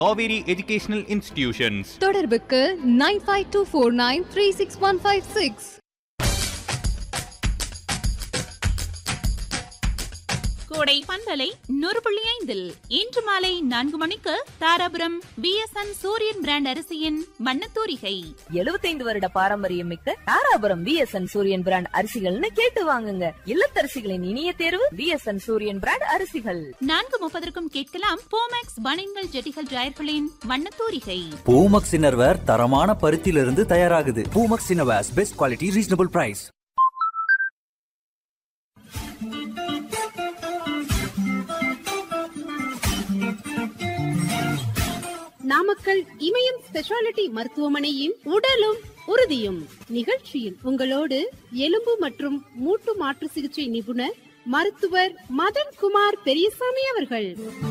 Kaveri Educational Institutions. தொடர்புக்கு 9524936156. கோடை பண்பலை 100.5 இன்று மாலை 4 மணிக்கு தாராபுரம் பிஎஸ்என் சூரியன் பிராண்ட் அரிசியின் மண்ணத்தூரிகை. 75 வருட பாரம்பரியம் மிக்க தாராபுரம் பிஎஸ்என் சூரியன் பிராண்ட் அரிசிகள்னு கேட்டு வாங்குங்க. இல்லத்தரசிகளின் இனிய தேர்வு பிஎஸ்என் சூரியன் பிராண்ட் அரிசிகள். 4:30 கேட்கலாம் போமேக்ஸ் பனியன்கள் ஜெட்டிகள் டிரையர்களின் மண்ணத்தூரிகை. பூமக்ஸ் இன்னர்வேர் தரமான பருத்தியிலிருந்து தயாராகுது. Poomex innerwears best quality reasonable price. Namakkal இமயம் ஸ்பெஷாலிட்டி மருத்துவமனையின் உடலும் உறுதியும் நிகழ்ச்சியில் உங்களோடு எலும்பு மற்றும் மூட்டு மாற்று சிகிச்சை நிபுணர் மருத்துவர் மதன்குமார் பெரியசாமி அவர்கள்.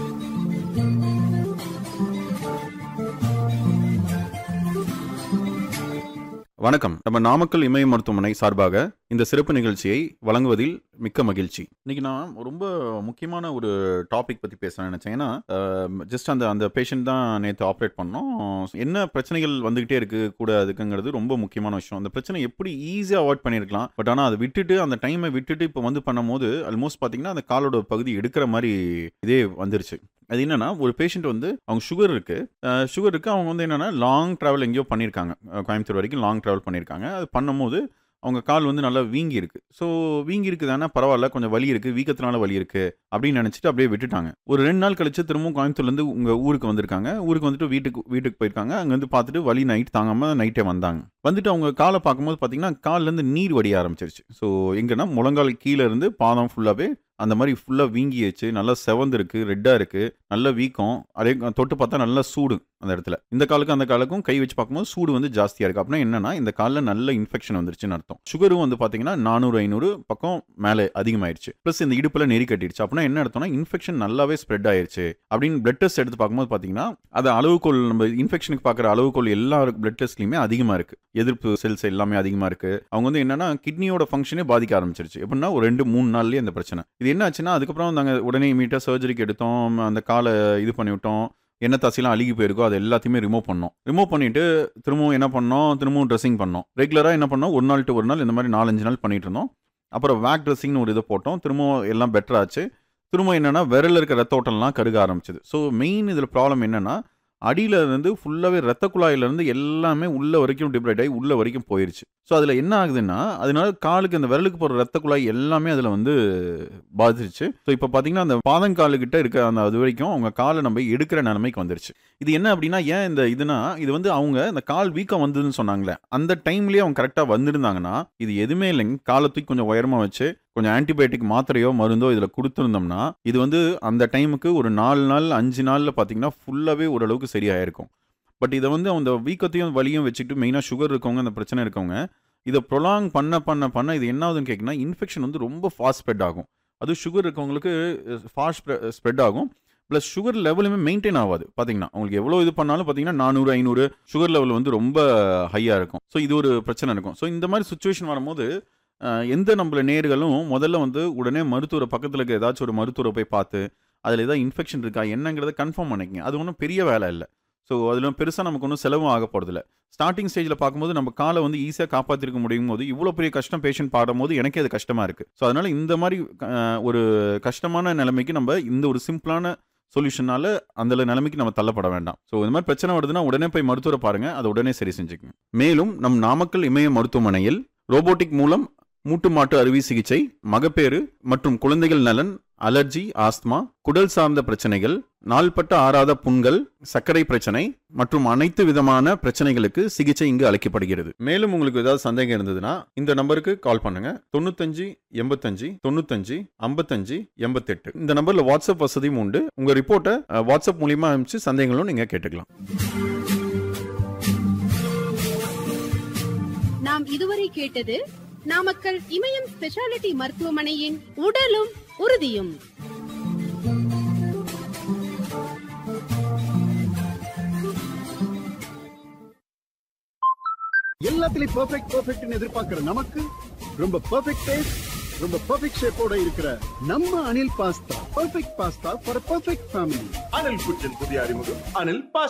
வணக்கம். நம்ம நாமக்கல் இமய மருத்துவமனை சார்பாக இந்த சிறப்பு நிகழ்ச்சியை வழங்குவதில் மிக்க மகிழ்ச்சி. இன்னைக்கு நான் ரொம்ப முக்கியமான ஒரு டாபிக் பற்றி பேச நினைச்சேன். ஏன்னா ஜஸ்ட் அந்த பேஷண்ட் தான் நேற்று ஆப்ரேட் பண்ணோம். என்ன பிரச்சனைகள் வந்துகிட்டே இருக்கு கூட அதுக்குங்கிறது ரொம்ப முக்கியமான விஷயம். அந்த பிரச்சனை எப்படி ஈஸியாக அவாய்ட் பண்ணியிருக்கலாம். பட் ஆனால் அதை விட்டுட்டு அந்த டைமை விட்டுட்டு இப்போ வந்து பண்ணும்போது ஆல்மோஸ்ட் பார்த்தீங்கன்னா அந்த காலோட பகுதி எடுக்கிற மாதிரி இதே வந்துருச்சு. அது என்னன்னா, ஒரு பேஷண்ட் வந்து அவங்க சுகர் இருக்கு, அவங்க வந்து என்னன்னா லாங் ட்ராவல் எங்கேயோ பண்ணியிருக்காங்க, கோயம்புத்தூர் வரைக்கும் லாங் ட்ராவல் பண்ணியிருக்காங்க. அது பண்ணும்போது அவங்க கால் வந்து நல்லா வீங்கி இருக்கு. ஸோ வீங்கி இருக்குதானா பரவாயில்ல, கொஞ்சம் வலி இருக்கு, வீக்கத்தினால வலி இருக்கு அப்படின்னு நினச்சிட்டு அப்படியே விட்டுட்டாங்க. ஒரு 2 நாள் கழிச்சு திரும்பவும் கோயம்புத்தூர்லேருந்து உங்கள் ஊருக்கு வந்திருக்காங்க. ஊருக்கு வந்துட்டு வீட்டுக்கு போயிருக்காங்க. அங்கே வந்து பார்த்துட்டு வலி நைட் தாங்காமல் நைட்டே வந்தாங்க. வந்துட்டு அவங்க காலை பார்க்கும்போது பார்த்தீங்கன்னா கால்லேருந்து நீர் வடிய ஆரம்பிச்சிருச்சு. ஸோ எங்கன்னா முழங்கால் கீழே இருந்து பாதம் ஃபுல்லாகவே அந்த மாதிரி ஃபுல்லாக வீங்கிடுச்சு. நல்லா செவந்திருக்கு, ரெட்டாக இருக்குது, நல்ல வீக்கம். அதே தொட்டு பார்த்தா நல்லா சூடு அந்த இடத்துல. இந்த காலுக்கும் அந்த காலுக்கும் கை வச்சு பார்க்கும்போது சூடு வந்து ஜாஸ்தியாக இருக்குது. அப்படின்னா என்னன்னா இந்த காலில் நல்ல இன்ஃபெக்ஷன் வந்துருச்சுன்னு அர்த்தம். சுகரும் வந்து பார்த்தீங்கன்னா 400-500 பக்கம் மேலே அதிகமாயிருச்சு. ப்ளஸ் இந்த இடுப்பில் நெறி கட்டிடுச்சு. அப்படின்னா என்ன அர்த்தம்னா இன்ஃபெக்ஷன் நல்லாவே ஸ்ப்ரெட் ஆயிருச்சு அப்படின்னு பிளட் டெஸ்ட் எடுத்து பார்க்கும்போது பார்த்தீங்கன்னா அது அளவுகோல், நம்ம இன்ஃபெக்ஷனுக்கு பார்க்குற அளவுகோல் எல்லா பிளட் டெஸ்ட்லையுமே அதிகமாக இருக்குது. எதிர்ப்பு செல்ஸ் எல்லாமே அதிகமாக இருக்குது. அவங்க வந்து என்னன்னா கிட்னியோட ஃபங்க்ஷனே பாதிக்க ஆரம்பிச்சிருச்சு. எப்படின்னா ஒரு 2-3 நாள்லேயே அந்த பிரச்சனை. இது என்ன ஆச்சுன்னா அதுக்கப்புறம் நாங்கள் உடனே இமீடியட்டாக சர்ஜரிக்கு எடுத்தோம். அந்த காலை இது பண்ணிவிட்டோம். என்ன தசையெல்லாம் அழுகி போயிருக்கோ அது எல்லாத்தையுமே ரிமூவ் பண்ணிட்டு திரும்பவும் என்ன பண்ணோம், திரும்பவும் ட்ரெஸ்ஸிங் பண்ணோம். ரெகுலராக என்ன பண்ணோம், ஒரு நாள் டு ஒரு நாள் இந்த மாதிரி 4-5 நாள் பண்ணிட்டு இருந்தோம். அப்புறம் வேக் ட்ரெஸ்ஸிங்னு ஒரு இதை போட்டோம். திரும்பவும் எல்லாம் பெட்டர் ஆச்சு. திரும்ப என்னன்னா விரலில் இருக்க ரத்த ஓட்டம்லாம் கருக ஆரம்பிச்சது. ஸோ மெயின் இதில் ப்ராப்ளம் என்னன்னா அடியில் இருந்து ஃபுல்லாகவே ரத்த குழாயிலேருந்து எல்லாமே உள்ள வரைக்கும் டிப்ரேட் ஆகி உள்ள வரைக்கும் போயிருச்சு. ஸோ அதில் என்ன ஆகுதுன்னா அதனால காலுக்கு அந்த விரலுக்கு போகிற ரத்த குழாய் எல்லாமே அதில் வந்து பாதிச்சிருச்சு. ஸோ இப்போ பார்த்தீங்கன்னா அந்த பாதங்காலுக்கிட்ட இருக்க அந்த அது வரைக்கும் அவங்க காலை நம்ம எடுக்கிற நிலைமைக்கு வந்துருச்சு. இது என்ன அப்படின்னா ஏன் இது வந்து அவங்க இந்த கால் வீக்கம் வந்ததுன்னு சொன்னாங்களே அந்த டைம்லேயே அவங்க கரெக்டாக வந்திருந்தாங்கன்னா இது எதுவுமே இல்லைங்க. காலை தூக்கி கொஞ்சம் உயரமாக வச்சு கொஞ்சம் ஆன்டிபயோட்டிக் மாத்திரையோ மருந்தோ இதில் கொடுத்துருந்தோம்னா இது வந்து அந்த டைமுக்கு ஒரு 4 நாள் 5 நாளில் பார்த்தீங்கன்னா ஃபுல்லாகவே ஓரளவுக்கு சரியாயிருக்கும். பட் இதை வந்து அந்த வீக்கத்தையும் வலியும் வச்சுக்கிட்டு மெயினாக சுகர் இருக்கவங்க, அந்த பிரச்சனை இருக்கவங்க இதை ப்ரொலாங் பண்ண இது என்ன ஆகுதுன்னு கேட்குன்னா இன்ஃபெக்ஷன் வந்து ரொம்ப ஃபாஸ்ட் ஸ்ப்ரெட் ஆகும். அதுவும் சுகர் இருக்கவங்களுக்கு ஃபாஸ்ட் ஸ்ப்ரெட் ஆகும். ப்ளஸ் சுகர் லெவலுமே மெயின்டைன் ஆகாது. பார்த்தீங்கன்னா அவங்களுக்கு எவ்வளோ இது பண்ணாலும் பார்த்தீங்கன்னா 400-500 சுகர் லெவல் வந்து ரொம்ப ஹையாக இருக்கும். ஸோ இது ஒரு பிரச்சனை இருக்கும். ஸோ இந்த மாதிரி சுச்சுவேஷன் வரும்போது எந்த நம்மள நேர்களும் முதல்ல வந்து உடனே மருத்துவரை பக்கத்தில் இருக்க ஏதாச்சும் ஒரு மருத்துவரை போய் பார்த்து அதில் ஏதாவது இன்ஃபெக்ஷன் இருக்கா என்னங்கிறத கன்ஃபார்ம் பண்ணிக்கங்க. அது ஒன்றும் பெரிய வேலை இல்லை. ஸோ அதில் பெருசாக நமக்கு ஒன்றும் செலவும் ஆக போகிறதில்ல. ஸ்டார்டிங் ஸ்டேஜில் பார்க்கும்போது நம்ம காலை வந்து ஈஸியாக காப்பாற்றிருக்க முடியும் போது இவ்வளோ பெரிய கஷ்டம் பேஷண்ட் பாடும்போது எனக்கே அது கஷ்டமாக இருக்குது. ஸோ அதனால் இந்த மாதிரி ஒரு கஷ்டமான நிலைமைக்கு நம்ம இந்த ஒரு சிம்பிளான சொல்யூஷனால அந்த நிலைமைக்கு நம்ம தள்ளப்பட வேண்டாம். ஸோ இந்த மாதிரி பிரச்சனை வருதுன்னா உடனே போய் மருத்துவரை பாருங்கள், அதை உடனே சரி செஞ்சுக்கங்க. மேலும் நம் நாமக்கல் இமய மருத்துவமனையில் ரோபோட்டிக் மூலம் மூட்டு மாட்டு அறுவை சிகிச்சை, மகப்பேறு மற்றும் குழந்தைகள் நலன், அலர்ஜி, ஆஸ்துமா, குடல் சார்ந்த பிரச்சனைகள், நாள்பட்ட ஆறாத புண்கள், சர்க்கரை பிரச்சனை மற்றும் அனைத்து விதமான பிரச்சனைகளுக்கு சிகிச்சை இங்கு அளிக்கப்படுகிறது. மேலும் உங்களுக்கு ஏதாவது சந்தேகம் இருந்ததுன்னா இந்த நம்பருக்கு கால் பண்ணுங்க. 95 85 95 55 88. இந்த நம்பர்ல வாட்ஸ்அப் வசதியும் உண்டு. உங்க ரிப்போர்ட்டை வாட்ஸ்அப் மூலியமா அனுப்பிச்சு சந்தேகங்களும் நீங்க கேட்டுக்கலாம். நாம் இதுவரை கேட்டது நாமக்கல் இமயம் ஸ்பெஷாலிட்டி மருத்துவமனையின் உடலும் உறுதியும். எல்லாத்துலயும் பெர்ஃபெக்ட்னு எதிர்பார்க்கிற நமக்கு ரொம்ப பெர்ஃபெக்ட் டேஸ்ட், ரொம்ப பெர்ஃபெக்ட் ஷேப்போட இருக்கிற நம்ம Anil pasta. Perfect pasta for perfect family. Anil குச்சின் புதிய அறிமுகம் அனில் பாஸ்தா.